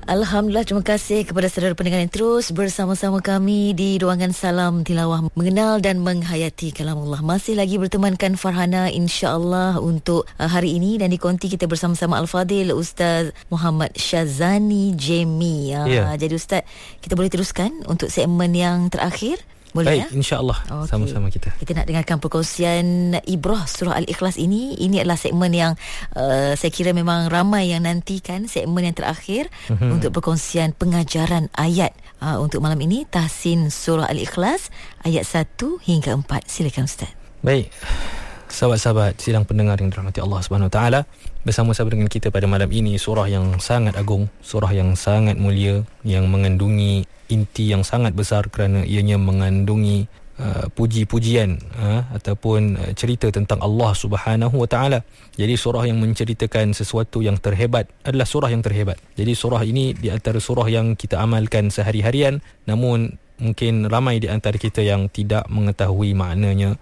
Alhamdulillah, terima kasih kepada saudara pendengar yang terus bersama-sama kami di ruangan Salam Tilawah, mengenal dan menghayati kalamullah. Masih lagi bertemankan Farhana insya-Allah untuk hari ini, dan di konti kita bersama-sama Al-Fadil Ustaz Muhammad Syazani Jemi. Jadi Ustaz, kita boleh teruskan untuk segmen yang terakhir? Boleh. Baik, insya-Allah. Okay. Sama-sama kita nak dengarkan perkongsian Ibrah surah Al-Ikhlas ini. Ini adalah segmen yang saya kira memang ramai yang nantikan, segmen yang terakhir untuk perkongsian pengajaran ayat. Untuk malam ini Tahsin surah Al-Ikhlas ayat 1 hingga 4. Silakan Ustaz. Baik. Sahabat-sahabat sidang pendengar yang dirahmati Allah Subhanahu Wa Taala, bersama-sama dengan kita pada malam ini surah yang sangat agung, surah yang sangat mulia, yang mengandungi inti yang sangat besar kerana ianya mengandungi puji-pujian ataupun cerita tentang Allah Subhanahu Wa Taala. Jadi surah yang menceritakan sesuatu yang terhebat adalah surah yang terhebat. Jadi surah ini di antara surah yang kita amalkan sehari-harian, namun mungkin ramai di antara kita yang tidak mengetahui maknanya.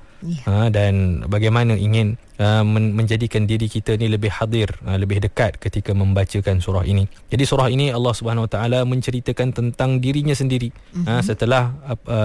Dan bagaimana ingin menjadikan diri kita ni lebih hadir, lebih dekat ketika membacakan surah ini. Jadi surah ini Allah Subhanahu Wa Taala menceritakan tentang dirinya sendiri. Setelah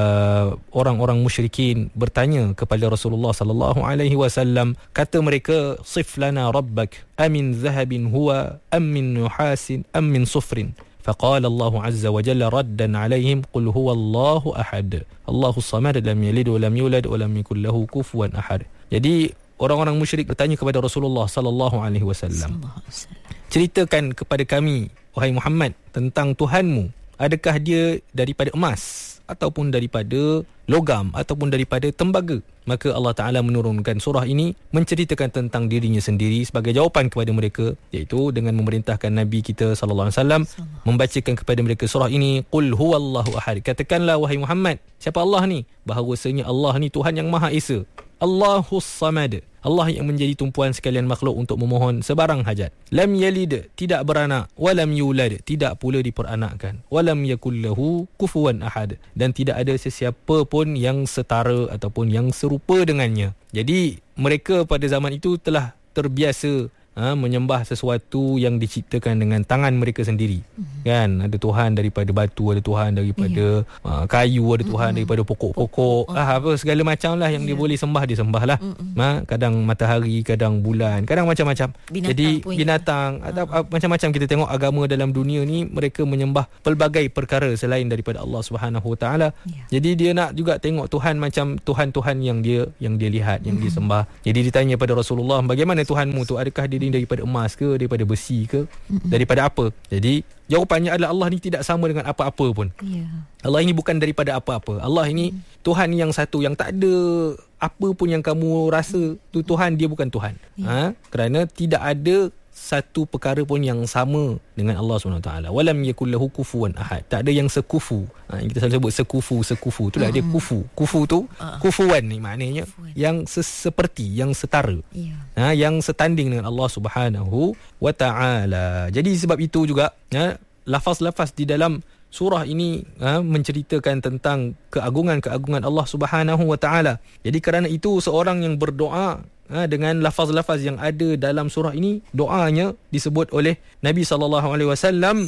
orang-orang musyrikin bertanya kepada Rasulullah sallallahu alaihi wasallam, kata mereka, "Sif lana rabbak, amin zahabin huwa am min nuhasin am min sufrin?" فقال الله عز وجل ردا عليهم قل هو الله أحد الله الصمد لم يلد ولم يولد ولم يكن له كفوا أحد. Jadi orang-orang musyrik bertanya kepada Rasulullah sallallahu alaihi wasallam, ceritakan kepada kami wahai Muhammad tentang Tuhanmu, adakah dia daripada emas ataupun daripada logam ataupun daripada tembaga? Maka Allah Ta'ala menurunkan surah ini menceritakan tentang dirinya sendiri sebagai jawapan kepada mereka, iaitu dengan memerintahkan Nabi kita sallallahu alaihi wasallam membacakan kepada mereka surah ini, qul huwallahu ahad. Katakanlah wahai Muhammad, siapa Allah ni? Bahawasanya Allah ni Tuhan yang Maha Esa, Allahus Samad, Allah yang menjadi tumpuan sekalian makhluk untuk memohon sebarang hajat. Lam yalid, tidak beranak, walam yulad, tidak pula diperanakkan, walam yakul lahu kufuwan ahad, dan tidak ada sesiapa pun yang setara ataupun yang serupa dengannya. Jadi mereka pada zaman itu telah terbiasa menyembah sesuatu yang diciptakan dengan tangan mereka sendiri. Kan, ada Tuhan daripada batu, ada Tuhan daripada kayu, ada Tuhan daripada pokok-pokok, apa segala macam lah yang dia boleh sembah, dia sembah lah. Kadang matahari, kadang bulan, kadang macam-macam. Jadi binatang atau macam-macam. Kita tengok agama dalam dunia ni, mereka menyembah pelbagai perkara selain daripada Allah Subhanahu Wa Taala. Jadi dia nak juga tengok Tuhan macam Tuhan-Tuhan yang dia lihat, yang dia sembah. Jadi ditanya pada Rasulullah, bagaimana Tuhanmu tu? Adakah dia daripada emas ke, daripada besi ke, daripada apa? Jadi jawapannya adalah Allah ni tidak sama dengan apa-apa pun. Allah ini bukan daripada apa-apa. Allah ini Tuhan yang satu, yang tak ada apa pun yang kamu rasa tu Tuhan, dia bukan Tuhan. Kerana tidak ada satu perkara pun yang sama dengan Allah SWT. Walam yakul lahu kufuwan ahad. Tak ada yang sekufu. Kita selalu sebut sekufu. Itulah dia kufu. Kufu tu kufuwan ni maknanya yang seperti, yang setara. Yang setanding dengan Allah Subhanahu Wa Taala. Jadi sebab itu juga lafaz-lafaz di dalam surah ini menceritakan tentang keagungan-keagungan Allah Subhanahu Wa Taala. Jadi kerana itu seorang yang berdoa dengan lafaz-lafaz yang ada dalam surah ini, doanya disebut oleh Nabi sallallahu alaihi wasallam,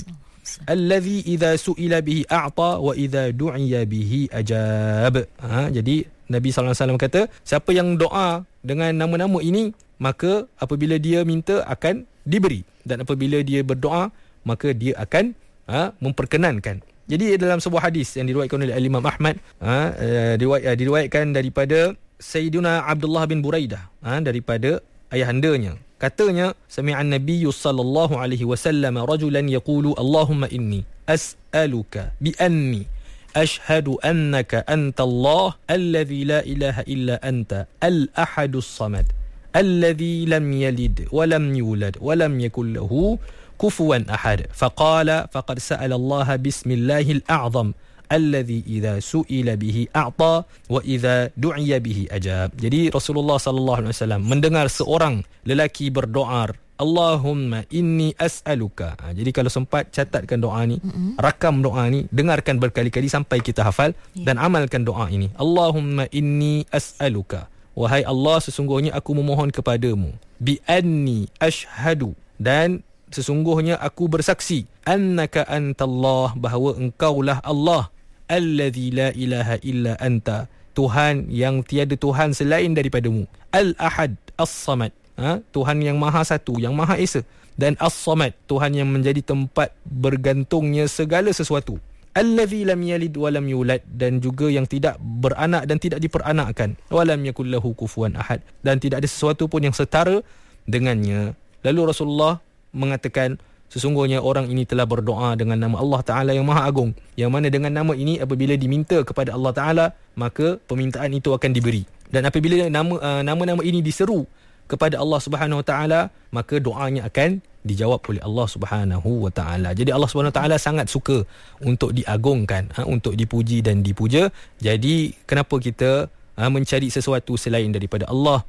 allazi idza su'ila bihi a'ta wa idza du'iya bihi ajab. Jadi Nabi sallallahu alaihi wasallam kata, siapa yang doa dengan nama-nama ini, maka apabila dia minta akan diberi, dan apabila dia berdoa maka dia akan memperkenankan. Jadi dalam sebuah hadis yang diriwayatkan oleh Imam Ahmad, diriwayatkan daripada Sayyidina Abdullah bin Buraidah, daripada ayahandanya. Katanya, sami'an Nabi sallallahu alaihi wasallam rajulan yaqulu Allahumma inni as'aluka bi anni ashhadu annaka antallah alladhi la ilaha illa anta al-ahadus samad alladhi lam yalid wa lam yulad wa lam yakul lahu kufuwan ahad. Faqala faqad sa'ala Allah bismillahil a'zam alladhi idza su'ila bihi a'ta wa idza du'iya bihi ajab. Jadi Rasulullah sallallahu alaihi wasallam mendengar seorang lelaki berdoa, Allahumma inni as'aluka. Jadi kalau sempat catatkan doa ni, rakam doa ni, dengarkan berkali-kali sampai kita hafal dan amalkan doa ini. Allahumma inni as'aluka, wahai Allah, sesungguhnya aku memohon kepadamu, bi anni ashhadu, dan sesungguhnya aku bersaksi annaka antallah, bahawa engkaulah Allah, alladzi la ilaha illa anta, Tuhan yang tiada Tuhan selain daripadamu, al-ahad as-samad, Tuhan yang maha satu, yang maha esa, dan as-samad, Tuhan yang menjadi tempat bergantungnya segala sesuatu, allazi lam yalid wa lam yulad, dan juga yang tidak beranak dan tidak diperanakkan, wa lam yakul lahu kufuwan ahad, dan tidak ada sesuatu pun yang setara dengannya. Lalu Rasulullah mengatakan, sesungguhnya orang ini telah berdoa dengan nama Allah Ta'ala yang Maha Agung, yang mana dengan nama ini apabila diminta kepada Allah Ta'ala, maka permintaan itu akan diberi. Dan apabila nama-nama ini diseru kepada Allah Subhanahu Wa Ta'ala, maka doanya akan dijawab oleh Allah Subhanahu Wa Ta'ala. Jadi Allah Subhanahu Wa Ta'ala sangat suka untuk diagungkan, untuk dipuji dan dipuja. Jadi kenapa kita mencari sesuatu selain daripada Allah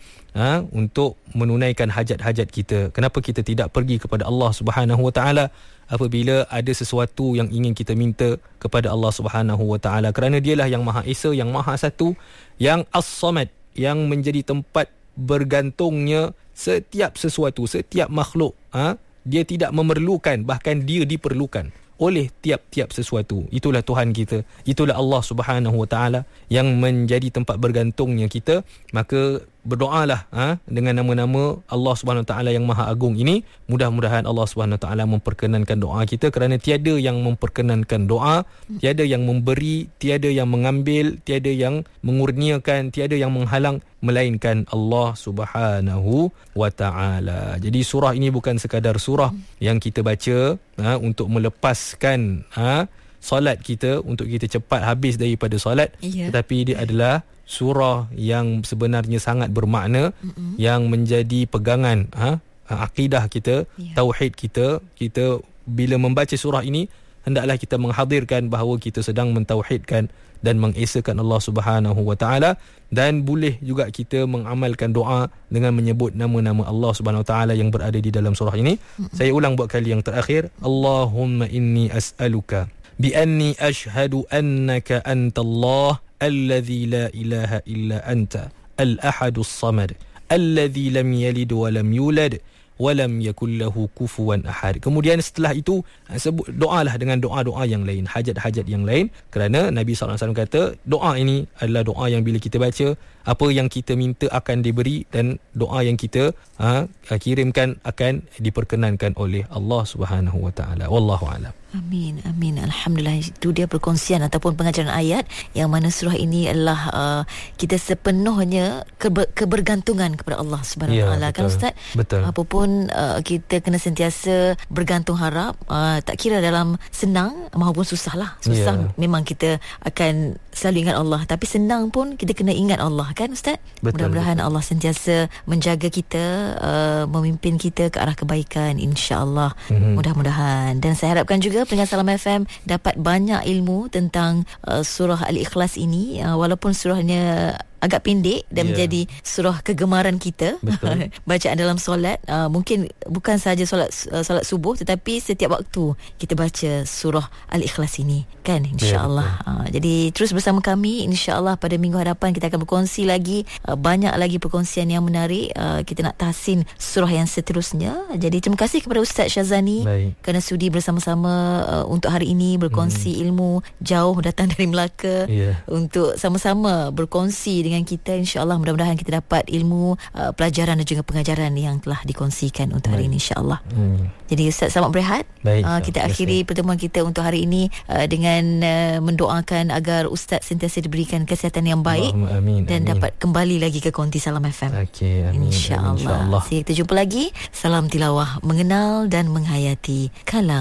untuk menunaikan hajat-hajat kita? Kenapa kita tidak pergi kepada Allah Subhanahu Wa Ta'ala apabila ada sesuatu yang ingin kita minta kepada Allah Subhanahu Wa Ta'ala? Kerana dialah yang Maha Esa, yang Maha Satu, yang As-Samad, yang menjadi tempat bergantungnya setiap sesuatu, setiap makhluk. Dia tidak memerlukan, bahkan dia diperlukan oleh tiap-tiap sesuatu. Itulah Tuhan kita, itulah Allah Subhanahu Wa Ta'ala yang menjadi tempat bergantungnya kita. Maka berdoalah dengan nama-nama Allah Subhanahu Wa Ta'ala yang Maha Agung ini. Mudah-mudahan Allah Subhanahu Wa Ta'ala memperkenankan doa kita, kerana tiada yang memperkenankan doa, tiada yang memberi, tiada yang mengambil, tiada yang mengurniakan, tiada yang menghalang, melainkan Allah Subhanahu Wa Ta'ala. Jadi surah ini bukan sekadar surah yang kita baca untuk melepaskan solat kita, untuk kita cepat habis daripada solat, tetapi dia adalah surah yang sebenarnya sangat bermakna, yang menjadi pegangan akidah kita, tauhid kita. Kita bila membaca surah ini, hendaklah kita menghadirkan bahawa kita sedang mentauhidkan dan mengesakan Allah Subhanahu Wa Ta'ala, dan boleh juga kita mengamalkan doa dengan menyebut nama-nama Allah Subhanahu Wa Ta'ala yang berada di dalam surah ini. Saya ulang buat kali yang terakhir. Allahumma inni as'aluka bi anni ashhadu annaka antallah alladzi la ilaha illa anta al-ahadus samad alladzi lam yalid wa lam yulad walam yakul lahu kufuwan ahad. Kemudian setelah itu sebut doalah dengan doa-doa yang lain, hajat-hajat yang lain, kerana Nabi SAW kata doa ini adalah doa yang bila kita baca, apa yang kita minta akan diberi, dan doa yang kita kirimkan akan diperkenankan oleh Allah Subhanahu Wa Ta'ala. Wallahu a'lam. Amin, amin. Alhamdulillah, itu dia perkongsian ataupun pengajaran ayat yang mana surah ini adalah kita sepenuhnya kebergantungan kepada Allah Subhanahu Wa Ta'ala. Kan Ustaz? Betul. Apapun kita kena sentiasa bergantung harap, tak kira dalam senang maupun susah lah. Susah memang kita akan selalu ingat Allah, tapi senang pun kita kena ingat Allah, kan Ustaz? Mudah-mudahan Allah sentiasa menjaga kita, memimpin kita ke arah kebaikan, insya-Allah. Mudah-mudahan. Dan saya harapkan juga pendengar Salam FM dapat banyak ilmu tentang surah Al-Ikhlas ini, walaupun surahnya agak pendek dan menjadi surah kegemaran kita. Bacaan dalam solat, mungkin bukan sahaja solat subuh, tetapi setiap waktu kita baca surah Al-Ikhlas ini, kan, insya-Allah. Jadi terus bersama kami, insya-Allah pada minggu hadapan kita akan berkongsi lagi banyak lagi perkongsian yang menarik. Kita nak tahsin surah yang seterusnya. Jadi terima kasih kepada Ustaz Syazani kerana sudi bersama-sama untuk hari ini berkongsi ilmu, jauh datang dari Melaka untuk sama-sama berkongsi dengan kita. InsyaAllah mudah-mudahan kita dapat ilmu, pelajaran dan juga pengajaran yang telah dikongsikan untuk hari ini, insyaAllah. Jadi Ustaz selamat berehat. Kita akhiri pertemuan kita untuk hari ini dengan mendoakan agar Ustaz sentiasa diberikan kesihatan yang baik, dan dapat kembali lagi ke Konti Salam FM. InsyaAllah. Kita jumpa lagi. Salam tilawah, mengenal dan menghayati kalam